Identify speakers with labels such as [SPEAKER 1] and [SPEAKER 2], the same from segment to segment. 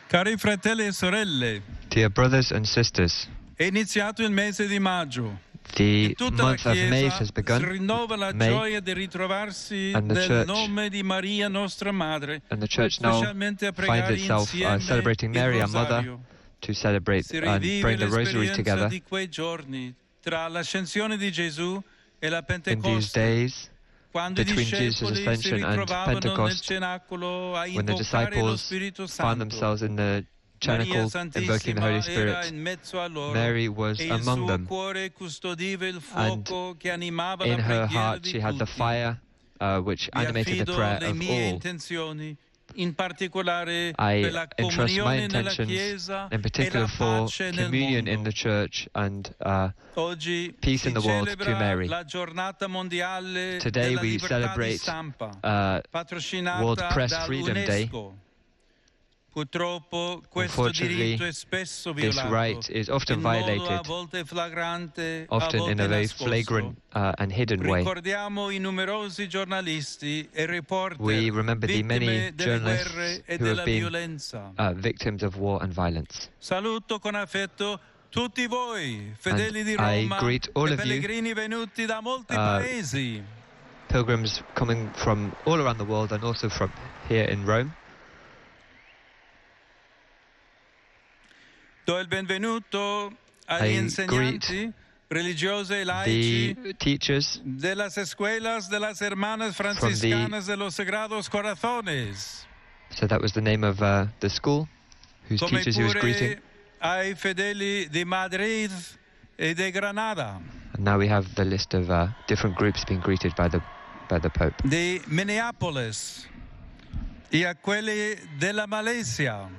[SPEAKER 1] Cari fratelli e sorelle,
[SPEAKER 2] Dear brothers and sisters,
[SPEAKER 1] è iniziato il mese di maggio e
[SPEAKER 2] the
[SPEAKER 1] tutta la
[SPEAKER 2] month of May
[SPEAKER 1] Chiesa
[SPEAKER 2] has begun,
[SPEAKER 1] rinnova la
[SPEAKER 2] May,
[SPEAKER 1] gioia di ritrovarsi
[SPEAKER 2] and the
[SPEAKER 1] nel
[SPEAKER 2] church
[SPEAKER 1] nome di Maria nostra Madre,
[SPEAKER 2] and the church now
[SPEAKER 1] specialmente a
[SPEAKER 2] finds
[SPEAKER 1] pregare
[SPEAKER 2] itself
[SPEAKER 1] insieme
[SPEAKER 2] celebrating
[SPEAKER 1] il
[SPEAKER 2] Mary, our mother,
[SPEAKER 1] rosario.
[SPEAKER 2] to celebrate
[SPEAKER 1] Si
[SPEAKER 2] and
[SPEAKER 1] rivive
[SPEAKER 2] bring the rosary
[SPEAKER 1] l'esperienza
[SPEAKER 2] together.
[SPEAKER 1] di quei giorni tra l'ascensione di Gesù e la
[SPEAKER 2] In these
[SPEAKER 1] Pentecoste,
[SPEAKER 2] days,
[SPEAKER 1] quando i
[SPEAKER 2] between Jesus'
[SPEAKER 1] discepoli si
[SPEAKER 2] ascension and
[SPEAKER 1] ritrovavano nel
[SPEAKER 2] Pentecost,
[SPEAKER 1] cenacolo a
[SPEAKER 2] when the
[SPEAKER 1] invocare lo
[SPEAKER 2] disciples
[SPEAKER 1] Spirito
[SPEAKER 2] found
[SPEAKER 1] Santo.
[SPEAKER 2] themselves in the
[SPEAKER 1] Maria
[SPEAKER 2] cenacle invoking the Holy
[SPEAKER 1] Santissima era
[SPEAKER 2] Spirit,
[SPEAKER 1] in mezzo a loro
[SPEAKER 2] Mary was
[SPEAKER 1] e il
[SPEAKER 2] among
[SPEAKER 1] suo
[SPEAKER 2] them,
[SPEAKER 1] cuore custodiva il
[SPEAKER 2] and
[SPEAKER 1] fuoco che animava
[SPEAKER 2] in
[SPEAKER 1] la
[SPEAKER 2] her
[SPEAKER 1] preghiera
[SPEAKER 2] heart
[SPEAKER 1] di
[SPEAKER 2] she had the
[SPEAKER 1] tutti.
[SPEAKER 2] fire which
[SPEAKER 1] Vi
[SPEAKER 2] animated the
[SPEAKER 1] affido
[SPEAKER 2] prayer
[SPEAKER 1] le
[SPEAKER 2] of
[SPEAKER 1] mie
[SPEAKER 2] all.
[SPEAKER 1] intenzioni, in particolare
[SPEAKER 2] I
[SPEAKER 1] per la
[SPEAKER 2] entrust my
[SPEAKER 1] comunione nella
[SPEAKER 2] intentions,
[SPEAKER 1] Chiesa
[SPEAKER 2] in
[SPEAKER 1] e
[SPEAKER 2] particular
[SPEAKER 1] la
[SPEAKER 2] for
[SPEAKER 1] pace nel
[SPEAKER 2] communion in
[SPEAKER 1] mondo.
[SPEAKER 2] the church and
[SPEAKER 1] Oggi
[SPEAKER 2] peace
[SPEAKER 1] si
[SPEAKER 2] in the world to
[SPEAKER 1] celebra
[SPEAKER 2] Mary.
[SPEAKER 1] la giornata mondiale
[SPEAKER 2] Today
[SPEAKER 1] della
[SPEAKER 2] we
[SPEAKER 1] libertà di
[SPEAKER 2] celebrate
[SPEAKER 1] stampa,
[SPEAKER 2] World
[SPEAKER 1] patrocinata
[SPEAKER 2] Press Freedom Day.
[SPEAKER 1] dall'UNESCO. Purtroppo questo
[SPEAKER 2] Unfortunately,
[SPEAKER 1] diritto è spesso
[SPEAKER 2] this
[SPEAKER 1] violato
[SPEAKER 2] right is often
[SPEAKER 1] in modo a
[SPEAKER 2] violated,
[SPEAKER 1] volte flagrante, a
[SPEAKER 2] often in
[SPEAKER 1] volte
[SPEAKER 2] a very
[SPEAKER 1] nascosto.
[SPEAKER 2] flagrant and hidden way.
[SPEAKER 1] Ricordiamo i numerosi giornalisti e reporter
[SPEAKER 2] We remember the many
[SPEAKER 1] vittime delle
[SPEAKER 2] journalists
[SPEAKER 1] guerre e
[SPEAKER 2] who
[SPEAKER 1] della
[SPEAKER 2] have been
[SPEAKER 1] violenza.
[SPEAKER 2] victims of war and violence.
[SPEAKER 1] Saluto con affetto tutti voi, fedeli di
[SPEAKER 2] I
[SPEAKER 1] Roma
[SPEAKER 2] greet all
[SPEAKER 1] e
[SPEAKER 2] of you,
[SPEAKER 1] pellegrini venuti da molti paesi.
[SPEAKER 2] pilgrims coming from all around the world and also from here in Rome.
[SPEAKER 1] Do il benvenuto agli insegnanti religiosi e laici
[SPEAKER 2] the teachers
[SPEAKER 1] de las escuelas de las hermanas franciscanas de los Sagrados Corazones.
[SPEAKER 2] So that was the name of the school whose
[SPEAKER 1] Come
[SPEAKER 2] teachers he was greeting.
[SPEAKER 1] pure ai fedeli di Madrid e di Granada,
[SPEAKER 2] And now we have the list of different groups being greeted by the Pope.
[SPEAKER 1] di Minneapolis e a quelli della Malesia,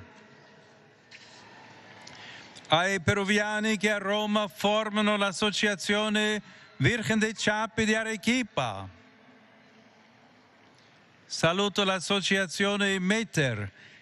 [SPEAKER 1] ai peruviani che a Roma formano l'associazione Virgen dei Ciappi di Arequipa. Saluto l'associazione Meter